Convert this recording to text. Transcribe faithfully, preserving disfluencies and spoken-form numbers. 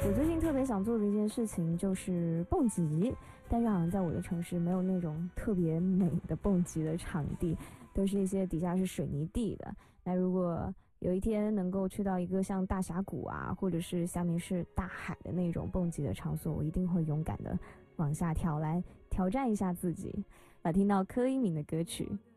我最近特别想做的一件事情就是蹦极，但是好像在我的城市没有那种特别美的蹦极的场地，都是一些底下是水泥地的。那如果有一天能够去到一个像大峡谷啊，或者是下面是大海的那种蹦极的场所，我一定会勇敢的往下跳，来挑战一下自己。来听到柯以敏的歌曲